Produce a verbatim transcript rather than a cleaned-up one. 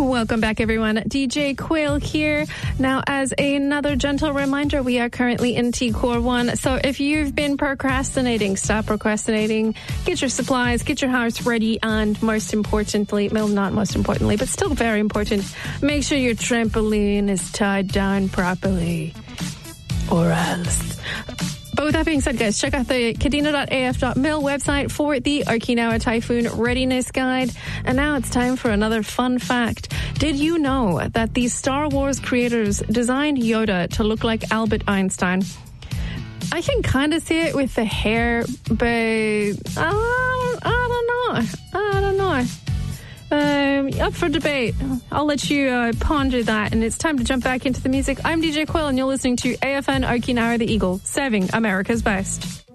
Welcome back, everyone. D J Quill here. Now, as another gentle reminder, we are currently in T Core one. So if you've been procrastinating, stop procrastinating. Get your supplies, get your house ready, and most importantly, well, not most importantly, but still very important, make sure your trampoline is tied down properly. Or else. But with that being said, guys, check out the kadena dot a f dot mil website for the Okinawa Typhoon Readiness Guide. And now it's time for another fun fact. Did you know that the Star Wars creators designed Yoda to look like Albert Einstein? I can kind of see it with the hair, but I don't, I don't know. I don't know. Um, up for debate. I'll let you uh, ponder that, and it's time to jump back into the music. I'm D J Quill, and you're listening to A F N Okinawa the Eagle, serving America's best.